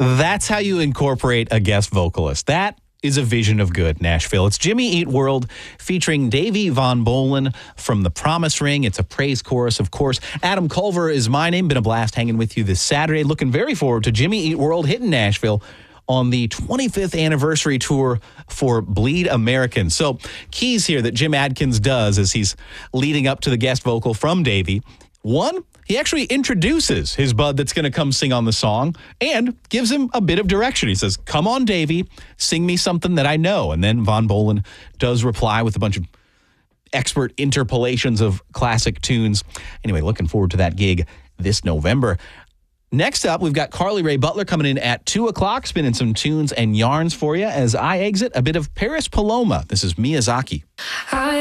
That's how you incorporate a guest vocalist. That is a vision of good, Nashville. It's Jimmy Eat World featuring Davey Von Bohlen from The Promise Ring. It's a praise chorus, of course. Adam Culver is my name. Been a blast hanging with you this Saturday. Looking very forward to Jimmy Eat World hitting Nashville on the 25th anniversary tour for Bleed American. So keys here that Jim Adkins does as he's leading up to the guest vocal from Davey. One, he actually introduces his bud that's going to come sing on the song and gives him a bit of direction. He says, "Come on, Davey, sing me something that I know." And then Von Bohlen does reply with a bunch of expert interpolations of classic tunes. Anyway, looking forward to that gig this November. Next up, we've got Carly Rae Butler coming in at 2 o'clock, spinning some tunes and yarns for you as I exit a bit of Paris Paloma. This is Miyazaki.